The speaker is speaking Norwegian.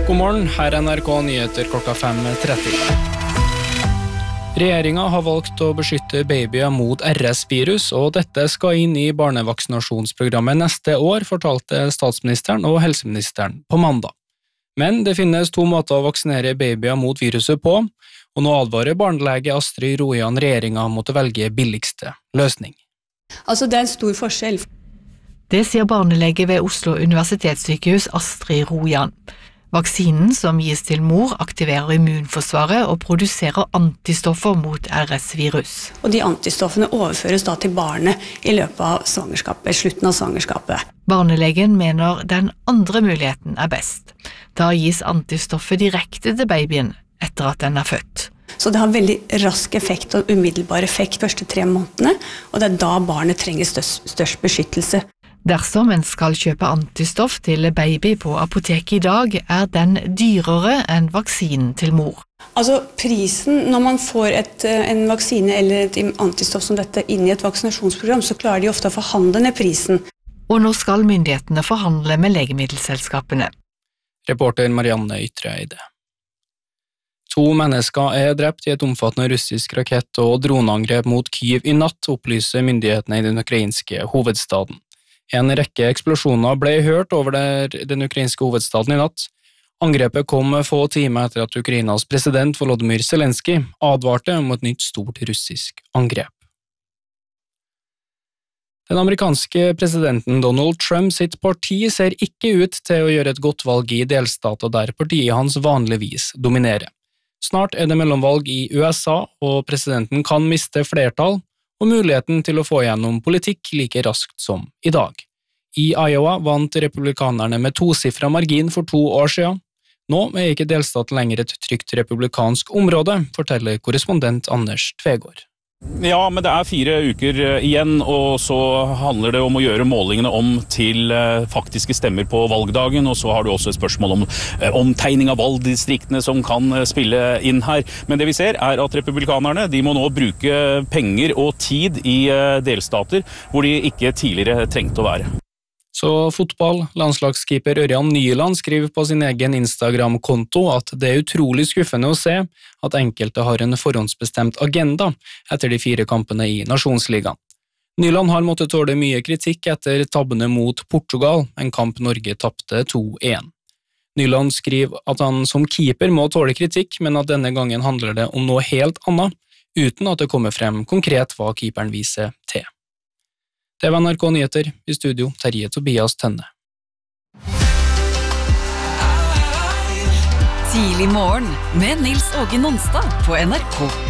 God morgen, her NRK Nyheter klokka 5:30. Regjeringen har valgt å beskytte babyer mot RS-virus, og dette skal inn i barnevaksinasjonsprogrammet neste år, fortalte statsministeren og helseministeren på mandag. Men det finnes 2 måter å vaksinere babyer mot viruset på, og nå advarer barnelege Astrid Rojan regjeringen mot å velge billigste løsning. Altså, det er en stor forskjell. Det sier barnelege ved Oslo Universitetssykehus Astrid Rojan. Vaksinen som gis til mor aktiverer immunforsvaret og produserer antistoffer mot RS-virus. Og de antistoffene overføres da til barnet i løpet av svangerskapet, slutten av svangerskapet. Barnelegen mener den andre muligheten er best. Da gis antistoffet direkte til babyen etter at den er født. Så det har veldig rask effekt og umiddelbar effekt første 3 månedene, og det er da barnet trenger størst beskyttelse. Dersom en skal kjøpe antistoff til baby på apoteket i dag, er den dyrere enn vaksinen til mor. Altså prisen, når man får en vaksine eller et antistoff som dette inn i et vaksinasjonsprogram, så klarer de ofte å forhandle ned prisen. Og nå skal myndighetene forhandle med legemiddelselskapene. Reporter Marianne Ytreide. 2 mennesker er drept i et omfattende russisk rakett- og droneangrep mot Kyiv i natt, opplyser myndighetene i den ukrainske hovedstaden. En rekke eksplosjoner ble hørt over den ukrainske hovedstaden i natt. Angrepet kom få timer etter at Ukrainas president Volodymyr Zelenskyj advarte om et nytt stort russisk angrep. Den amerikanske presidenten Donald Trump sitt parti ser ikke ut til å gjøre et godt valg i delstater der partiet hans vanligvis dominerer. Snart er det mellomvalg i USA, og presidenten kan miste flertall og muligheten til å få gjennom politikk like raskt som i dag. I Iowa vant republikanerne med 2-sifret margin for 2 år siden. Nå er ikke delstaten lenger et trygt republikansk område, forteller korrespondent Anders Tvegård. Ja, men det er 4 uker igjen, og så handler det om å gjøre målingene om til faktiske stemmer på valgdagen, og så har du også et spørsmål om omtegning av valgdistriktene som kan spille inn her. Men det vi ser er at republikanerne de må nå bruke penger og tid i delstater hvor de ikke tidligere trengte å være. Så fotball, landslagskeeper Ørjan Nyland skriver på sin egen Instagram-konto at det er utrolig skuffende å se at enkelte har en forhåndsbestemt agenda etter de 4 kampene i Nasjonsligaen. Nyland har måttet tåle mye kritikk etter tabbene mot Portugal, en kamp Norge tapte 2-1. Nyland skriver at han som keeper må tåle kritikk, men at denne gangen handler det om noe helt annet, uten at det kommer frem konkret hva keeperen viser til. Det var NRK Nyheter, i studio Terje Tobias Tønne. Tidlig morgen med Nils Åge Nonstad på NRK.